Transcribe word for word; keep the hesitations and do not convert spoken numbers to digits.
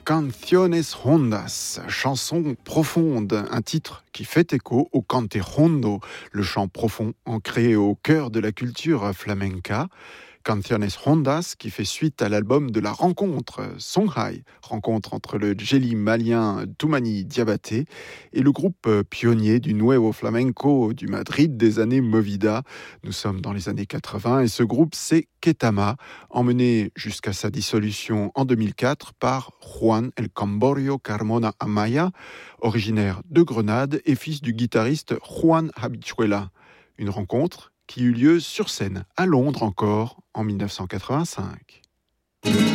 Canciones Hondas, chanson profonde, un titre qui fait écho au cante hondo, le chant profond ancré au cœur de la culture flamenca. Canciones Hondas, qui fait suite à l'album de la rencontre, Songhai, rencontre entre le djeli malien Toumani Diabaté et le groupe pionnier du Nuevo Flamenco du Madrid des années Movida. Nous sommes dans les années quatre-vingts et ce groupe, c'est Ketama, emmené jusqu'à sa dissolution en deux mille quatre par Juan El Camborio Carmona Amaya, originaire de Grenade et fils du guitariste Juan Habichuela. Une rencontre qui eut lieu sur scène à Londres encore en dix-neuf cent quatre-vingt-cinq.